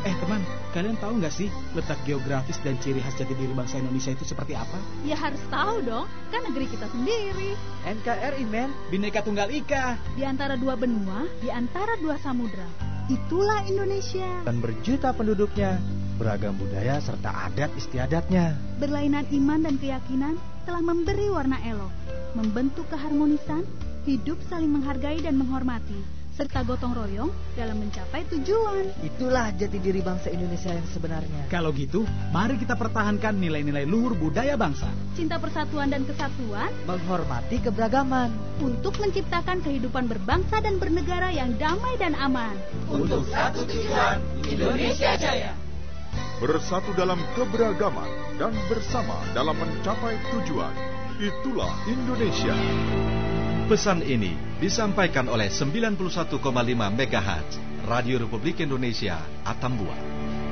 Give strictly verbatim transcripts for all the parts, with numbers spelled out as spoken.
Eh teman, kalian tahu nggak sih letak geografis dan ciri khas jati diri bangsa Indonesia itu seperti apa? Ya harus tahu dong, kan negeri kita sendiri. N K R I men, Bhinneka Tunggal Ika. Di antara dua benua, di antara dua samudra. Itulah Indonesia. Dan berjuta penduduknya, beragam budaya serta adat istiadatnya. Berlainan iman dan keyakinan telah memberi warna elok, membentuk keharmonisan, hidup saling menghargai dan menghormati, serta gotong royong dalam mencapai tujuan. Itulah jati diri bangsa Indonesia yang sebenarnya. Kalau gitu, mari kita pertahankan nilai-nilai luhur budaya bangsa. Cinta persatuan dan kesatuan, menghormati keberagaman, untuk menciptakan kehidupan berbangsa dan bernegara yang damai dan aman. Untuk satu tujuan, Indonesia Jaya. Bersatu dalam keberagaman dan bersama dalam mencapai tujuan. Itulah Indonesia. Pesan ini disampaikan oleh sembilan puluh satu koma lima megahertz Radio Republik Indonesia Atambua.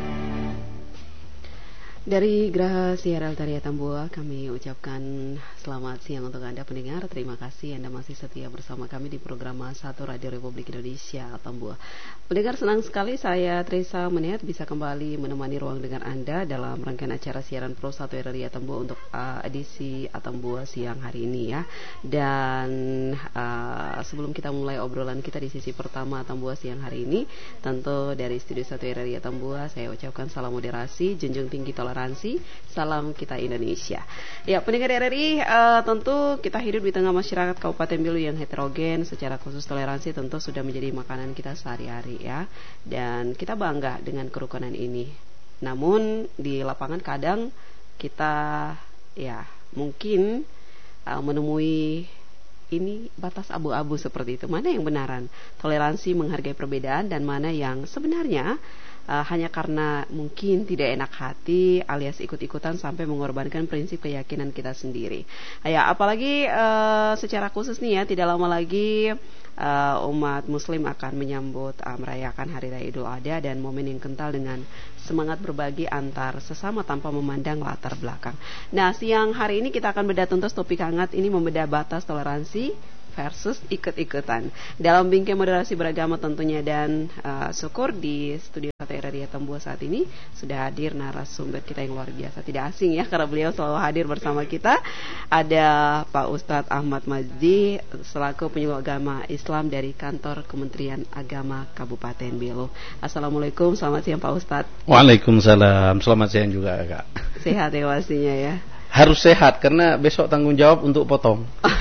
Dari Geraha Siar Altaria Atambua, kami ucapkan selamat siang untuk Anda pendengar. Terima kasih Anda masih setia bersama kami di program satu Radio Republik Indonesia Atambua. Pendengar, senang sekali saya Teresa Meniat bisa kembali menemani ruang dengar Anda dalam rangkaian acara siaran Pro satu R R I Atambua untuk uh, edisi Atambua siang hari ini ya. Dan uh, sebelum kita mulai obrolan kita di sisi pertama Atambua siang hari ini, tentu dari Studio satu R R I Atambua saya ucapkan salam moderasi, junjung tinggi toleransi, salam kita Indonesia. Ya, pendengar R R I, uh, tentu kita hidup di tengah masyarakat Kabupaten Belu yang heterogen, secara khusus toleransi tentu sudah menjadi makanan kita sehari-hari ya. Dan kita bangga dengan kerukunan ini. Namun di lapangan kadang kita ya mungkin uh, menemui ini batas abu-abu seperti itu. Mana yang benaran? Toleransi menghargai perbedaan dan mana yang sebenarnya Uh, hanya karena mungkin tidak enak hati alias ikut-ikutan sampai mengorbankan prinsip keyakinan kita sendiri. Ya, apalagi uh, secara khusus nih ya, tidak lama lagi uh, umat muslim akan menyambut uh, merayakan Hari Raya Idul Adha dan momen yang kental dengan semangat berbagi antar sesama tanpa memandang latar belakang. Nah, siang hari ini kita akan bedah tuntas topik hangat ini, membedah batas toleransi versus ikut-ikutan dalam bingkai moderasi beragama tentunya. Dan uh, syukur di studio satu R R I Atambua saat ini sudah hadir narasumber kita yang luar biasa, tidak asing ya karena beliau selalu hadir bersama kita. Ada Pak Ustadz Ahmad Majdi selaku penyuluh agama Islam dari kantor Kementerian Agama Kabupaten Belu. Assalamualaikum, selamat siang Pak Ustadz. Waalaikumsalam, selamat siang juga Kak. Sehat ya pastinya ya. Harus sehat karena besok tanggung jawab untuk potong.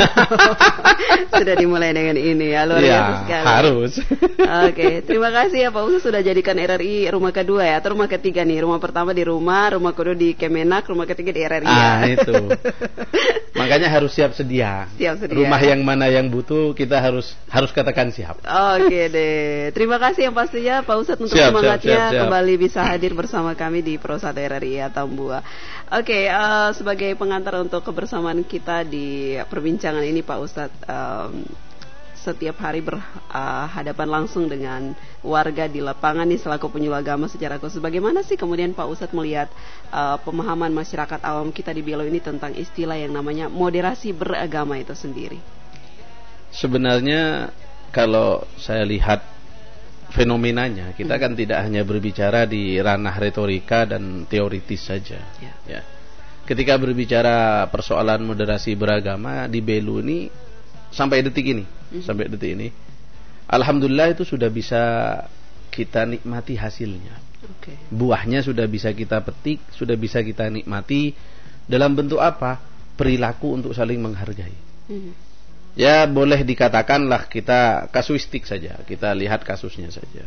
Sudah dimulai dengan ini ya, luar biasa ya, sekali. Harus. Oke, terima kasih ya Pak Ustadz sudah jadikan R R I rumah kedua ya, atau rumah ketiga nih. Rumah pertama di rumah, rumah kedua di Kemenak, rumah ketiga di R R I ya. Ah itu. Makanya harus siap sedia. Siap sedia. Rumah yang mana yang butuh kita harus harus katakan siap. Oke deh. Terima kasih yang pastinya Pak Ustadz untuk siap, semangatnya siap, siap, siap. Kembali bisa hadir bersama kami di Pro satu R R I Atambua. Oke, uh, sebagai pengantar untuk kebersamaan kita di perbincangan ini Pak Ustadz, um, setiap hari berhadapan uh, langsung dengan warga di lapangan nih selaku penyuluh agama secara khusus. Bagaimana sih kemudian Pak Ustadz melihat uh, pemahaman masyarakat awam kita di Belu ini tentang istilah yang namanya moderasi beragama itu sendiri? Sebenarnya kalau saya lihat fenomenanya, kita hmm. kan tidak hanya berbicara di ranah retorika dan teoritis saja. Ya. Ya. Ketika berbicara persoalan moderasi beragama di Belu ini sampai detik ini, hmm. sampai detik ini, alhamdulillah itu sudah bisa kita nikmati hasilnya. Okay. Buahnya sudah bisa kita petik, sudah bisa kita nikmati dalam bentuk apa? Perilaku untuk saling menghargai. Hmm. Ya boleh dikatakanlah kita kasuistik saja, kita lihat kasusnya saja.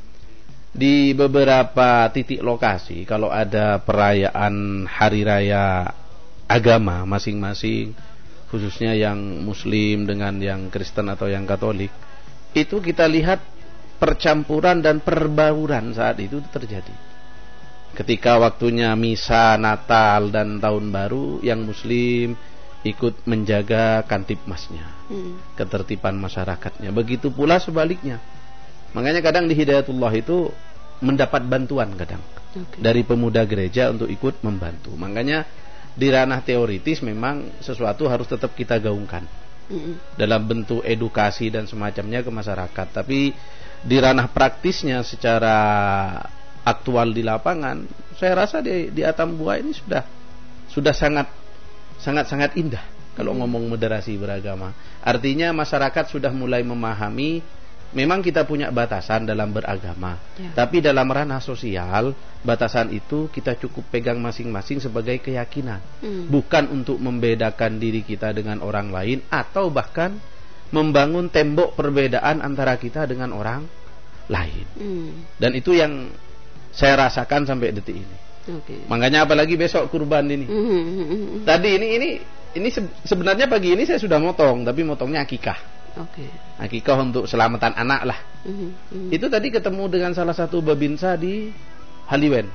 Di beberapa titik lokasi kalau ada perayaan hari raya agama masing-masing, khususnya yang Muslim dengan yang Kristen atau yang Katolik, itu kita lihat percampuran dan perbauran saat itu terjadi. Ketika waktunya misa Natal dan Tahun Baru, yang Muslim ikut menjaga kantipmasnya, hmm. ketertiban masyarakatnya. Begitu pula sebaliknya. Makanya kadang di Hidayatullah itu mendapat bantuan kadang okay. dari pemuda gereja untuk ikut membantu. Makanya di ranah teoritis memang sesuatu harus tetap kita gaungkan hmm. dalam bentuk edukasi dan semacamnya ke masyarakat. Tapi di ranah praktisnya secara aktual di lapangan, saya rasa di, di Atambua ini sudah sudah sangat sangat sangat indah kalau hmm. ngomong moderasi beragama. Artinya masyarakat sudah mulai memahami memang kita punya batasan dalam beragama, ya. Tapi dalam ranah sosial batasan itu kita cukup pegang masing-masing sebagai keyakinan, hmm. bukan untuk membedakan diri kita dengan orang lain atau bahkan membangun tembok perbedaan antara kita dengan orang lain. hmm. Dan itu yang saya rasakan sampai detik ini. Okay. Makanya apalagi besok kurban ini. hmm. Tadi ini ini ini sebenarnya pagi ini saya sudah motong, tapi motongnya akikah. Okay. Akikah untuk selamatan anak lah. mm-hmm. Mm-hmm. Itu tadi ketemu dengan salah satu babinsa di Haliwen.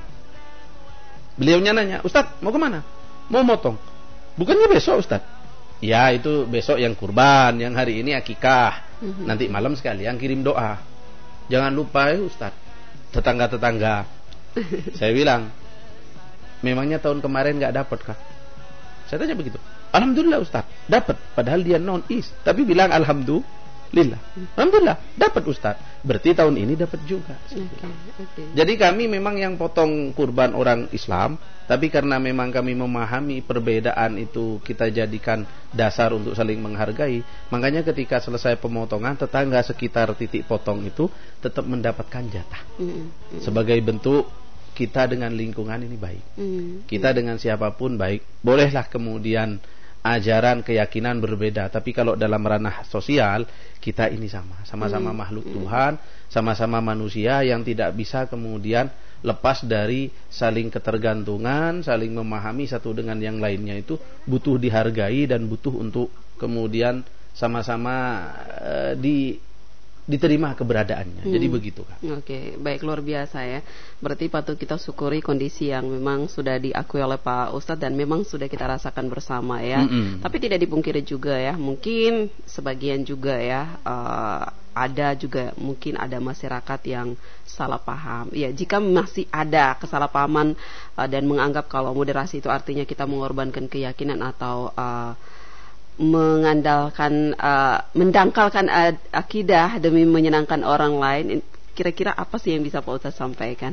Beliaunya nanya, Ustadz mau kemana? Mau motong. Bukannya besok Ustadz? Ya itu besok yang kurban, yang hari ini akikah. mm-hmm. Nanti malam sekalian kirim doa. Jangan lupa ya Ustadz, tetangga-tetangga. Saya bilang, memangnya tahun kemarin gak dapat kah? Saya tanya begitu. Alhamdulillah Ustaz, dapat. Padahal dia non-is, tapi bilang alhamdulillah. Alhamdulillah, dapat Ustaz. Berarti tahun ini dapat juga. Okay, okay. Jadi kami memang yang potong kurban orang Islam, tapi karena memang kami memahami perbedaan itu kita jadikan dasar untuk saling menghargai, makanya ketika selesai pemotongan, tetangga sekitar titik potong itu tetap mendapatkan jatah. Mm-hmm. Sebagai bentuk kita dengan lingkungan ini baik. Mm-hmm. Kita dengan siapapun baik. Bolehlah kemudian ajaran keyakinan berbeda, tapi kalau dalam ranah sosial kita ini sama, sama-sama hmm. makhluk Tuhan, sama-sama manusia yang tidak bisa kemudian lepas dari saling ketergantungan, saling memahami satu dengan yang lainnya, itu butuh dihargai dan butuh untuk kemudian sama-sama uh, di diterima keberadaannya. Hmm. Jadi begitu kan. Oke, baik, luar biasa ya. Berarti patut kita syukuri kondisi yang memang sudah diakui oleh Pak Ustadz dan memang sudah kita rasakan bersama ya. Mm-mm. Tapi tidak dipungkiri juga ya, mungkin sebagian juga ya uh, ada juga mungkin ada masyarakat yang salah paham. Ya, jika masih ada kesalahpahaman uh, dan menganggap kalau moderasi itu artinya kita mengorbankan keyakinan atau uh, mengandalkan uh, mendangkalkan uh, akidah demi menyenangkan orang lain, kira-kira apa sih yang bisa Pak Ustadz sampaikan?